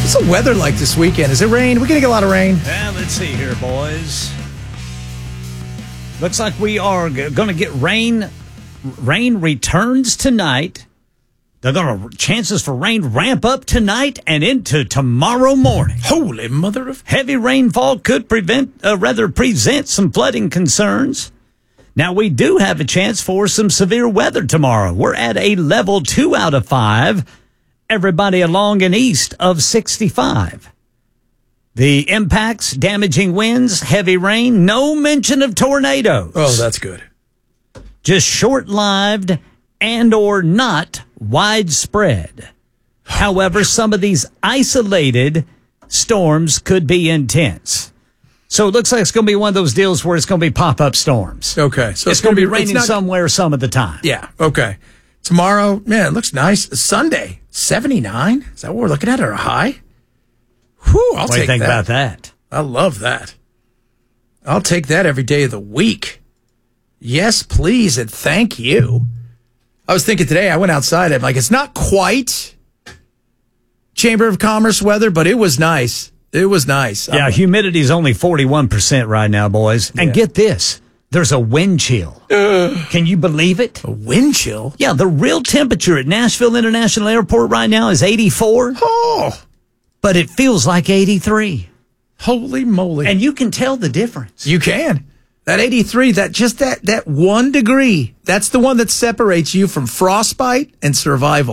What's the weather like this weekend? Is it rain? We're going to get a lot of rain. Yeah, let's see here, boys. Looks like we are going to get rain. Rain returns tonight. Chances for rain ramp up tonight and into tomorrow morning. Holy mother of... Heavy rainfall could present some flooding concerns. Now, we do have a chance for some severe weather tomorrow. We're at a level 2 out of 5. Everybody along and east of 65. The impacts, damaging winds, heavy rain, no mention of tornadoes. Oh, that's good. Just short-lived and or not widespread. However, some of these isolated storms could be intense. So it looks like it's going to be one of those deals where it's going to be pop-up storms. Okay. So it's going to be raining somewhere some of the time. Yeah, okay. Tomorrow, man, it looks nice. Sunday, 79? Is that what we're looking at, or a high? Whew, I'll take that. What do you think about that? I love that. I'll take that every day of the week. Yes, please, and thank you. I was thinking today, I went outside, I'm like, it's not quite Chamber of Commerce weather, but it was nice. It was nice. Yeah, humidity is only 41% right now, boys. And get this, there's a wind chill. Can you believe it? A wind chill? Yeah, the real temperature at Nashville International Airport right now is 84. Oh. But it feels like 83. Holy moly. And you can tell the difference. You can. That 83, that 1 degree, that's the one that separates you from frostbite and survival.